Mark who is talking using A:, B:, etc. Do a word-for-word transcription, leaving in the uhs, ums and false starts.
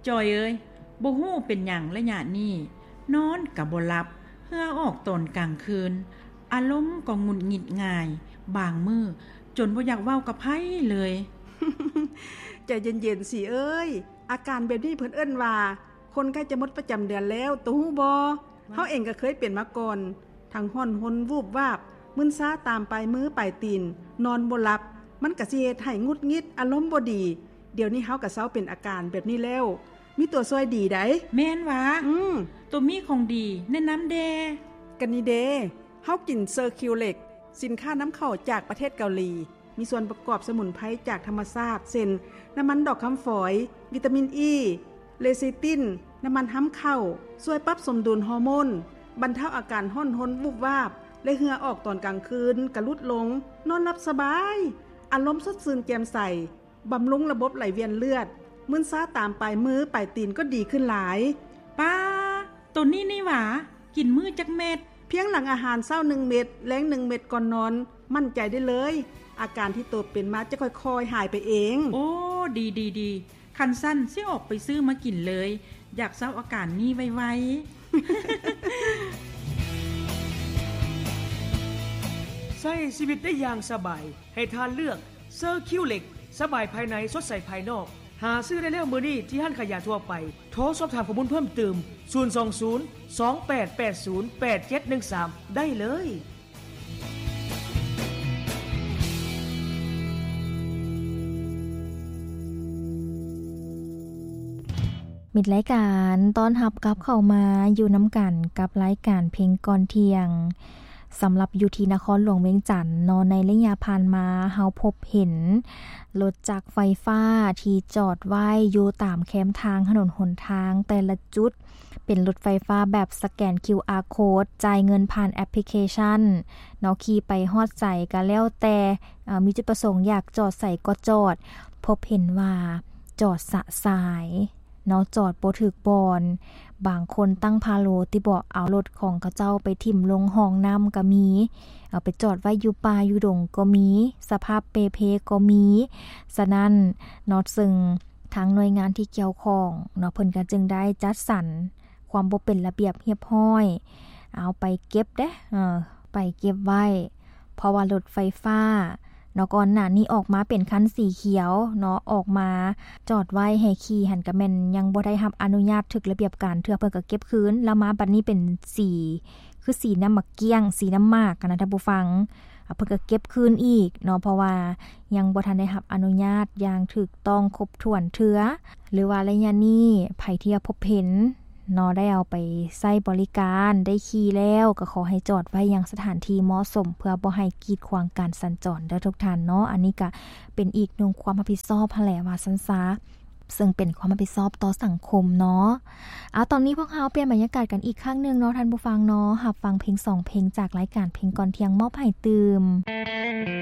A: จอยเอ้ยบ่ฮู้เป็นหยังระยะนี้นอนก็บ่หลับเหื่อออกตอนกลางคืนอารมณ์ก็หงุดหงิดง่ายบางมื้อจนบ่อยากเว้ากับไผเลย
B: ใจเย็นๆสิเอ้ยอาการแบบนี้เพิ่นเอิ้นว่าคนใกล้จะหมดประจำเดือนแล้วตูฮู้บ่เฮาเองก็เคยเป็นมาก่อนทั้งฮ้อนหนวูบวาบมึนซ้าตามปลายมือปลายตีนนอนบ่หลับมันก็สิเฮ็ดให้หงุดหงิดอารมณ์บ่ดีเดี๋ยวนี้เฮาก็เซาเป็นอาการแบบนี้แล้วมีตัวช่วยดีได
A: แม่นหวา
B: อืม
A: ตัวมีของดีแนะนำแด
B: กันนี่เด้เฮากินเซอร์คิวเล็กสินค้าน้ำเข้าจากประเทศเกาหลีมีส่วนประกอบสมุนไพรจากธรรมชาติเช่นน้ำมันดอกคำฝอยวิตามินอีเลซิตินน้ำมันห้ำเข้าช่วยปรับสมดุลฮอร์โมนบรรเทาอาการห้อนหนวูบวาบและเหงื่อออกตอนกลางคืนกระลุดลงนอนหลับสบายอารมณ์สดชื่นแจ่มใสบำรุงระบบไหลเวียนเลือดมึนซ้าตามปลายมือปลายตีนก็ดีขึ้นหลาย
A: ป้าตัวนี้นี่หว่ากินมื้อจักเม็ด
B: เพียงหลังอาหารเช้าหนึ่งเม็ดแลงหนึ่งเม็ดก่อนนอนมั่นใจได้เลยอาการที่ตัวเป็นมาจะค่อยๆหายไปเอง
A: โอ้ดีๆๆคันสั้นสิออกไปซื้อมากินเลยอยากเศร้าอาการนี้ไว
C: ๆ ใช้ชีวิตได้อย่างสบายให้ทานเลือกเซอร์คิวเล็กสบายภายในสดใสภายนอกหาซื้อได้แล้วมื้อนี้ที่ห้างขายยาทั่วไปโทรสอบถามข้อมูลเพิ่มเติมศูนย์ สอง ศูนย์ สอง แปด แปด ศูนย์ แปด เจ็ด หนึ่ง สามได้เลย
D: มิดรายการต้อนรับกลับเข้ามาอยู่น้ำกันกับรายการเพลงก่อนเที่ยงสำหรับอยู่ที่นครหลวงเวียงจันทน์นอนในระยะผ่านมาเฮาพบเห็นรถจักรไฟฟ้าที่จอดไว้อยู่ตามแคมทางถนนหนทางแต่ละจุดเป็นรถไฟฟ้าแบบสแกน คิว อาร์ Code จ่ายเงินผ่านแอปพลิเคชันเนาะขี่ไปฮอดใส่ก็แล้วแต่มีจุดประสงค์อยากจอดใส่ก็จอดพบเห็นว่าจอดสะสายเนาะจอดบ่ถูกบอนบางคนตั้งพาโลที่บ่เอารถของเขาเจ้าไปถิ่มลงห้องน้ำก็มีเอาไปจอดไว้อยู่ป่าอยู่ดงก็มีสภาพเปเพก็มีฉะนั้นเนาะซึ่งทางหน่วยงานที่เกี่ยวข้องเนาะเพิ่นก็จึงได้จัดสรรความบ่เป็นระเบียบเรียบร้อยเอาไปเก็บเด้เออไปเก็บไว้เพราะว่ารถไฟฟ้าเนาะก่อนหน้านี้ออกมาเป็นคันสีเขียวเนาะออกมาจอดไว้ให้ขี่หันก็แม่นยังบ่ได้รับอนุญาตถึกระเบียบการเทื่อเพิ่นก็เก็บคืนแล้วมาบัดนี้เป็นสีคือสีน้ำมะเกี้ยงสีน้ำมากนะท่านผู้ฟังเพิ่นก็เก็บคืนอีกเนาะเพราะว่ายังบ่ทันได้รับอนุญาตอย่างถูกต้องครบถ้วนเทื่อหรือว่าระยะนี้ไผที่พบเห็นเนาะได้เอาไปใช้บริการได้ขี่แล้วก็ขอให้จอดไว้ยังสถานที่เหมาะสมเพื่อบ่ให้กีดขวางการสัญจรเด้อทุกท่านเนาะอันนี้ก็เป็นอีกหนึ่งความรับผิดชอบแหละว่าซั่นซะซึ่งเป็นความรับผิดชอบต่อสังคมเนาะเอาตอนนี้พวกเฮาเปลี่ยนบรรยากาศกันอีกครั้งนึงเนาะท่านผู้ฟังเนาะรับฟังเพลงสองเพลงจากรายการเพลงก่อนเที่ยงมอบให้ตื่ม